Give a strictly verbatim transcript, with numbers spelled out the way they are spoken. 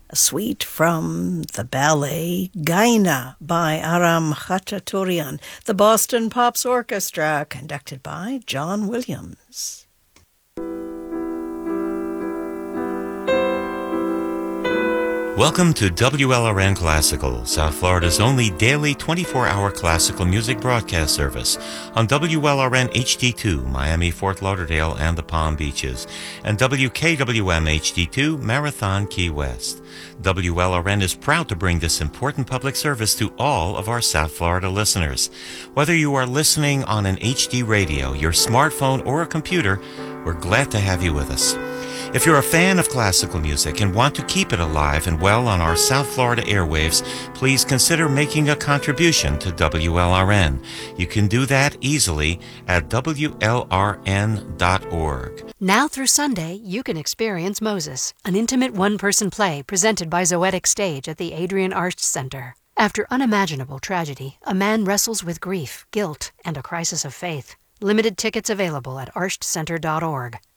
a suite from the ballet Gaina by Aram Khachaturian, the Boston Pops Orchestra, conducted by John Williams. Welcome to W L R N Classical, South Florida's only daily twenty-four hour classical music broadcast service on W L R N H D two, Miami, Fort Lauderdale, and the Palm Beaches, and W K W M H D two, Marathon, Key West. W L R N is proud to bring this important public service to all of our South Florida listeners. Whether you are listening on an H D radio, your smartphone, or a computer, we're glad to have you with us. If you're a fan of classical music and want to keep it alive and well on our South Florida airwaves, please consider making a contribution to W L R N. You can do that easily at W L R N dot org. Now through Sunday, you can experience Moses, an intimate one-person play presented by Zoetic Stage at the Adrian Arsht Center. After unimaginable tragedy, a man wrestles with grief, guilt, and a crisis of faith. Limited tickets available at arsht center dot org.